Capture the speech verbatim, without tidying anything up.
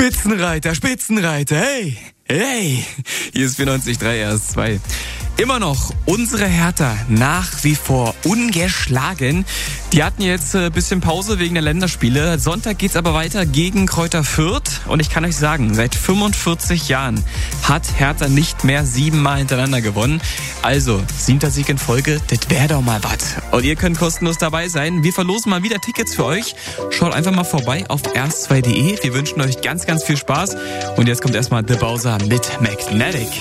Spitzenreiter, Spitzenreiter, hey, hey, hier ist vierundneunzig Komma drei R S zwei. Immer noch unsere Hertha nach wie vor ungeschlagen. Die hatten jetzt ein bisschen Pause wegen der Länderspiele. Sonntag geht's aber weiter gegen Kräuter Fürth. Und ich kann euch sagen, seit fünfundvierzig Jahren hat Hertha nicht mehr siebenmal hintereinander gewonnen. Also, siebter Sieg in Folge, das wäre doch mal was. Und ihr könnt kostenlos dabei sein. Wir verlosen mal wieder Tickets für euch. Schaut einfach mal vorbei auf r s zwei punkt d e. Wir wünschen euch ganz, ganz viel Spaß. Und jetzt kommt erstmal The Bowser mit Magnetic.